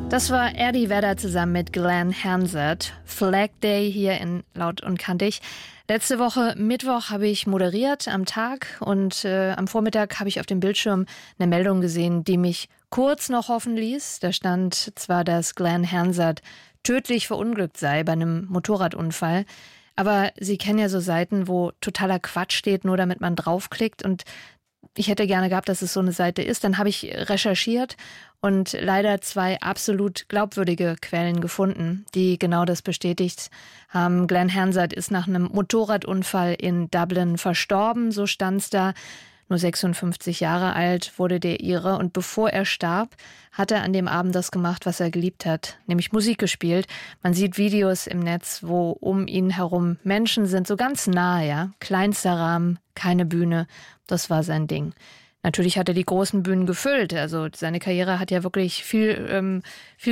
Das war Eddie Vedder zusammen mit Glen Hansard. Flag Day hier in Laut und Kantig. Letzte Woche Mittwoch habe ich moderiert am Tag und am Vormittag habe ich auf dem Bildschirm eine Meldung gesehen, die mich kurz noch hoffen ließ. Da stand zwar, dass Glen Hansard tödlich verunglückt sei bei einem Motorradunfall, aber Sie kennen ja so Seiten, wo totaler Quatsch steht, nur damit man draufklickt, und ich hätte gerne gehabt, dass es so eine Seite ist. Dann habe ich recherchiert und leider 2 absolut glaubwürdige Quellen gefunden, die genau das bestätigt haben. Glen Hansard ist nach einem Motorradunfall in Dublin verstorben, so stand's da. Nur 56 Jahre alt wurde der Ire, und bevor er starb, hat er an dem Abend das gemacht, was er geliebt hat, nämlich Musik gespielt. Man sieht Videos im Netz, wo um ihn herum Menschen sind, so ganz nah, ja, kleinster Rahmen, keine Bühne, das war sein Ding. Natürlich hat er die großen Bühnen gefüllt, also seine Karriere hat ja wirklich viel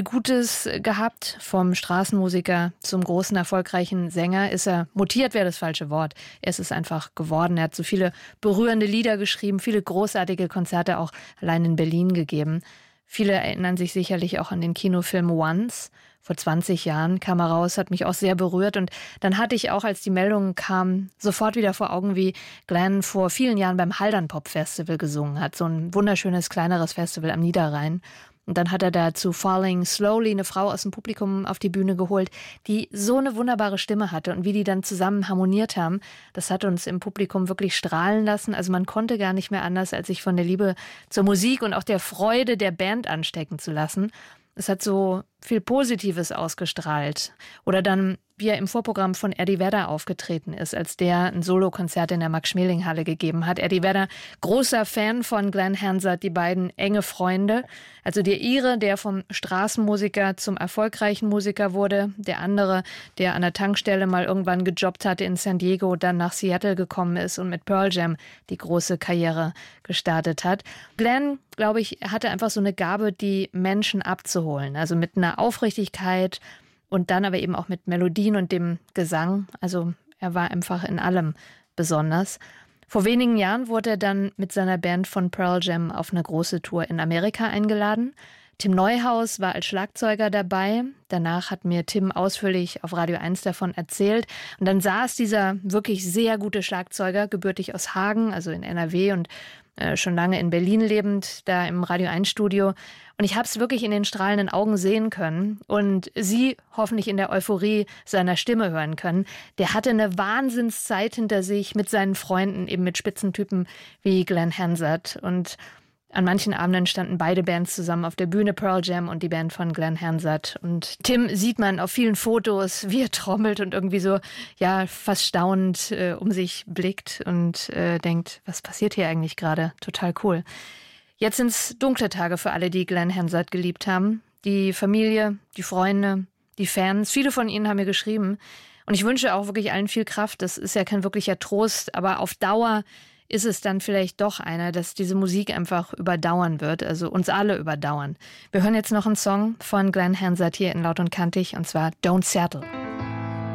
Gutes gehabt. Vom Straßenmusiker zum großen, erfolgreichen Sänger ist er mutiert, wäre das falsche Wort. Er ist es einfach geworden. Er hat so viele berührende Lieder geschrieben, viele großartige Konzerte auch allein in Berlin gegeben. Viele erinnern sich sicherlich auch an den Kinofilm Once. Vor 20 Jahren kam er raus, hat mich auch sehr berührt. Und dann hatte ich auch, als die Meldung kam, sofort wieder vor Augen, wie Glen vor vielen Jahren beim Haldern Pop Festival gesungen hat. So ein wunderschönes, kleineres Festival am Niederrhein. Und dann hat er da zu Falling Slowly eine Frau aus dem Publikum auf die Bühne geholt, die so eine wunderbare Stimme hatte. Und wie die dann zusammen harmoniert haben, das hat uns im Publikum wirklich strahlen lassen. Also man konnte gar nicht mehr anders, als sich von der Liebe zur Musik und auch der Freude der Band anstecken zu lassen. Es hat so viel Positives ausgestrahlt. Oder dann, wie er im Vorprogramm von Eddie Vedder aufgetreten ist, als der ein Solokonzert in der Max-Schmeling-Halle gegeben hat. Eddie Vedder, großer Fan von Glen Hansard, die beiden enge Freunde. Also der Ire, der vom Straßenmusiker zum erfolgreichen Musiker wurde. Der andere, der an der Tankstelle mal irgendwann gejobbt hatte in San Diego, dann nach Seattle gekommen ist und mit Pearl Jam die große Karriere gestartet hat. Glen, glaube ich, hatte einfach so eine Gabe, die Menschen abzuholen. Also mit einer Aufrichtigkeit und dann aber eben auch mit Melodien und dem Gesang. Also er war einfach in allem besonders. Vor wenigen Jahren wurde er dann mit seiner Band von Pearl Jam auf eine große Tour in Amerika eingeladen. Tim Neuhaus war als Schlagzeuger dabei. Danach hat mir Tim ausführlich auf Radio 1 davon erzählt. Und dann saß dieser wirklich sehr gute Schlagzeuger, gebürtig aus Hagen, also in NRW und schon lange in Berlin lebend, da im Radio 1 Studio. Und ich habe es wirklich in den strahlenden Augen sehen können und Sie hoffentlich in der Euphorie seiner Stimme hören können. Der hatte eine Wahnsinnszeit hinter sich mit seinen Freunden, eben mit Spitzentypen wie Glen Hansard. Und an manchen Abenden standen beide Bands zusammen auf der Bühne, Pearl Jam und die Band von Glen Hansard. Und Tim sieht man auf vielen Fotos, wie er trommelt und irgendwie so, ja, fast staunend um sich blickt und denkt, was passiert hier eigentlich gerade? Total cool. Jetzt sind es dunkle Tage für alle, die Glen Hansard geliebt haben. Die Familie, die Freunde, die Fans. Viele von ihnen haben mir geschrieben. Und ich wünsche auch wirklich allen viel Kraft. Das ist ja kein wirklicher Trost, aber auf Dauer ist es dann vielleicht doch einer, dass diese Musik einfach überdauern wird, also uns alle überdauern. Wir hören jetzt noch einen Song von Glen Hansard hier in Laut und Kantig, und zwar Don't Settle.